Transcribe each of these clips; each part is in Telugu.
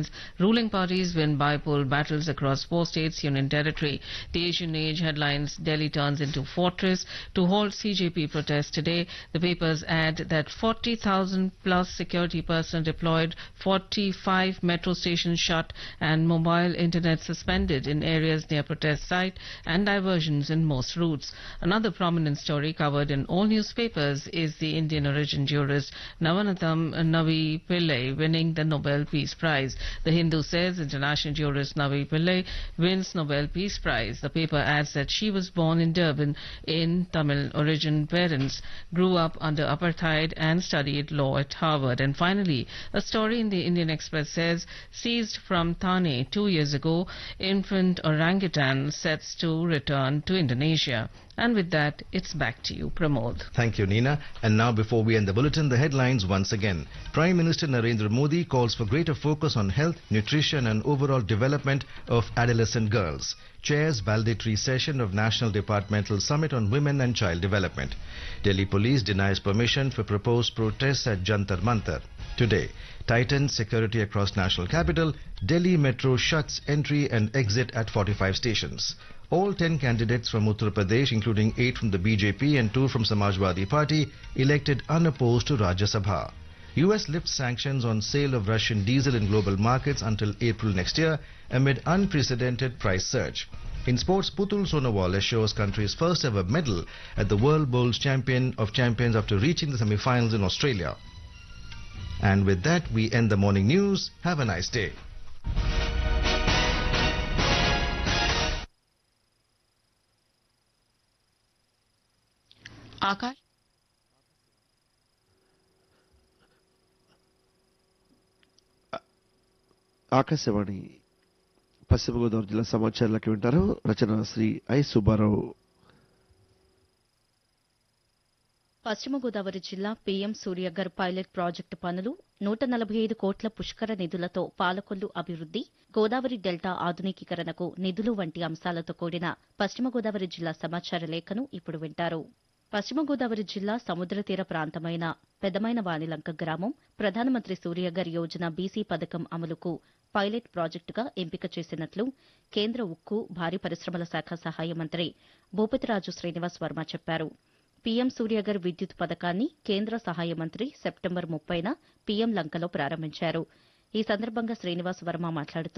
headlines. Ruling parties win by-poll battles across 4 states, Union Territory. The Asian Age headlines. Delhi turns into fortress to halt CJP protests today. The papers add that 40,000 plus security personnel deployed, 45 metro stations shut, and mobile internet suspended in areas near protest site, and diversions in most routes. Another prominent story covered in all newspapers is the Indian origin jurist Navanathan Navi Pillai winning the Nobel Peace Prize. The Hindu says international jurist Navi Pillai wins Nobel Peace Prize. The paper adds that she was born in Durban in Tamil origin parents, grew up under apartheid and studied law at Harvard. And finally, a story in the Indian Express says seized from Thane 2 years ago, infant orangutan sets to return to Indonesia. And with that, it's back to you, Pramod. Thank you, Nina. And now, before we end the bulletin, the headlines once again. Prime Minister Narendra Modi calls for greater focus on health, nutrition and overall development of adolescent girls. Chairs valedictory session of National Departmental Summit on Women and Child Development. Delhi Police denies permission for proposed protests at Jantar Mantar. Today, tightens security across national capital. Delhi Metro shuts entry and exit at 45 stations. All 10 candidates from Uttar Pradesh, including 8 from the BJP and 2 from Samajwadi Party, elected unopposed to Rajya Sabha. US lifts sanctions on sale of Russian diesel in global markets until April next year amid unprecedented price surge. In sports, Putul Sonowal assures country's first ever medal at the World Bowls Champion of Champions after reaching the semi-finals in Australia. And with that, we end the morning news. Have a nice day. Akash? Akashvani పశ్చిమ గోదావరి జిల్లా సమాచారాలకి వింటారు. రచన శ్రీ ఐ సుబ్బారావు. పశ్చిమ గోదావరి జిల్లా పీఎం సూర్యగర్ పైలట్ ప్రాజెక్టు పనులు 145 కోట్ల పుష్కర నిధులతో పాలకొల్లు అభివృద్ది, గోదావరి డెల్టా ఆధునికీకరణకు నిధులు వంటి అంశాలతో కూడిన పశ్చిమ గోదావరి జిల్లా సమాచార లేఖను ఇప్పుడు వింటారు. పశ్చిమ గోదావరి జిల్లా సముద్ర తీర ప్రాంతమైన పెదమైన వానిలంక గ్రామం ప్రధానమంత్రి సూర్యగర్ యోజన బీసీ పథకం అమలుకు పైలట్ ప్రాజెక్టుగా ఎంపిక చేసినట్లు కేంద్ర ఉక్కు, భారీ పరిశ్రమల శాఖ సహాయ మంత్రి భూపతిరాజు శ్రీనివాస్ వర్మ చెప్పారు. పీఎం సూర్యగర్ విద్యుత్ పథకాన్ని కేంద్ర సహాయ మంత్రి సెప్టెంబర్ 30న పీఎం లంకలో ప్రారంభించారు. ఈ సందర్భంగా శ్రీనివాస్ వర్మ మాట్లాడుతూ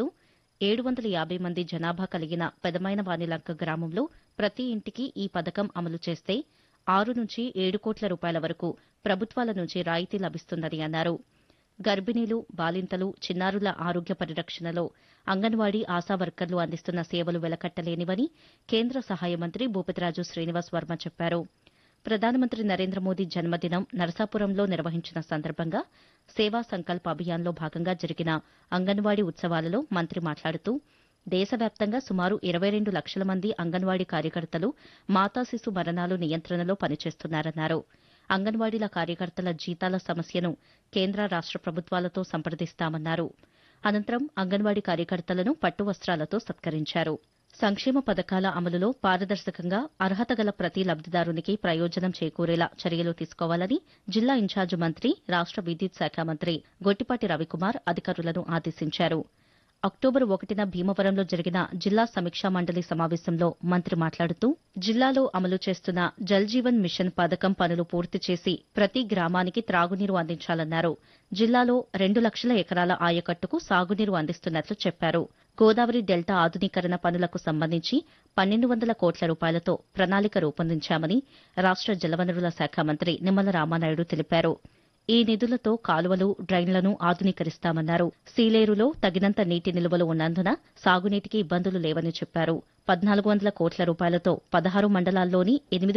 750 మంది జనాభా కలిగిన పెదమైన వానిలంక గ్రామంలో ప్రతి ఇంటికి ఈ పథకం అమలు చేస్తే 6 నుంచి 7 కోట్ల రూపాయల వరకు ప్రభుత్వాల నుంచి రాయితీ లభిస్తుందని అన్నారు. గర్భిణీలు, బాలింతలు, చిన్నారుల ఆరోగ్య పరిరక్షణలో అంగన్వాడీ ఆశా వర్కర్లు అందిస్తున్న సేవలు వెలకట్టలేనివని కేంద్ర సహాయ మంత్రి భూపతిరాజు శ్రీనివాస్ వర్మ చెప్పారు. ప్రధానమంత్రి నరేంద్ర మోదీ జన్మదినం నరసాపురంలో నిర్వహించిన సందర్భంగా సేవా సంకల్ప అభియాన్లో భాగంగా జరిగిన అంగన్వాడీ ఉత్సవాలలో మంత్రి మాట్లాడుతూ దేశవ్యాప్తంగా సుమారు 22 లక్షల మంది అంగన్వాడీ కార్యకర్తలు మాతా శిశు మరణాలు నియంత్రణలో పనిచేస్తున్నారన్నారు. అంగన్వాడీల కార్యకర్తల జీతాల సమస్యను కేంద్ర రాష్ట ప్రభుత్వాలతో సంప్రదిస్తామన్నారు. అనంతరం అంగన్వాడీ కార్యకర్తలను పట్టు వస్త్రాలతో సత్కరించారు. సంక్షేమ పథకాల అమలులో పారదర్శకంగా అర్హత గల ప్రతి లబ్దిదారునికి ప్రయోజనం చేకూరేలా చర్యలు తీసుకోవాలని జిల్లా ఇన్ఛార్జి మంత్రి, రాష్ట విద్యుత్ శాఖ మంత్రి గొట్టిపాటి రవికుమార్ అధికారులను ఆదేశించారు. అక్టోబర్ 1న భీమవరంలో జరిగిన జిల్లా సమీక్షా మండలి సమావేశంలో మంత్రి మాట్లాడుతూ జిల్లాలో అమలు చేస్తున్న జల్ జీవన్ మిషన్ పథకం పనులు పూర్తి చేసి ప్రతి గ్రామానికి త్రాగునీరు అందించాలన్నారు. జిల్లాలో 2 లక్షల ఎకరాల ఆయకట్టుకు సాగునీరు అందిస్తున్నట్లు చెప్పారు. గోదావరి డెల్టా ఆధునీకరణ పనులకు సంబంధించి 1200 కోట్ల రూపాయలతో ప్రణాళిక రూపొందించామని రాష్ట జలవనరుల శాఖ మంత్రి నిమ్మల రామానాయుడు తెలిపారు. ఈ నిధులతో కాలువలు, డ్రైన్లను ఆధునీకరిస్తామన్నారు. సీలేరులో తగినంత నీటి నిల్వలు ఉన్నందున సాగునీటికి ఇబ్బందులు లేవని చెప్పారు. 1400 కోట్ల రూపాయలతో 16 మండలాల్లోని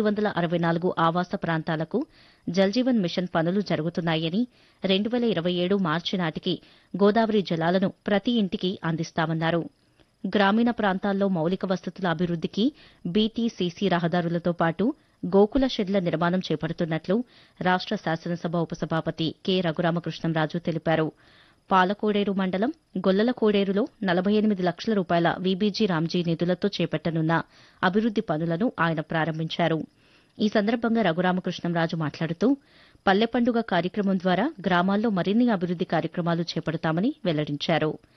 864 ఆవాస ప్రాంతాలకు జల్ జీవన్ మిషన్ పనులు జరుగుతున్నాయని 2027 మార్చి నాటికి గోదావరి జలాలను ప్రతి ఇంటికి అందిస్తామన్నారు. గ్రామీణ ప్రాంతాల్లో మౌలిక వసతుల అభివృద్దికి బీటీసీసీ రహదారులతో పాటు గోకుల షెడ్ల నిర్మాణం చేపడుతున్నట్లు రాష్ట శాసనసభ ఉపసభాపతి కె రఘురామకృష్ణంరాజు తెలిపారు. పాలకోడేరు మండలం గొల్లల కోడేరులో 48 లక్షల రూపాయల వీబీజీ రామ్జీ నిధులతో చేపట్టనున్న అభివృద్ది పనులను ఆయన ప్రారంభించారు. ఈ సందర్భంగా రఘురామకృష్ణంరాజు మాట్లాడుతూ పల్లె పండుగ కార్యక్రమం ద్వారా గ్రామాల్లో మరిన్ని అభివృద్ది కార్యక్రమాలు చేపడతామని వెల్లడించారు.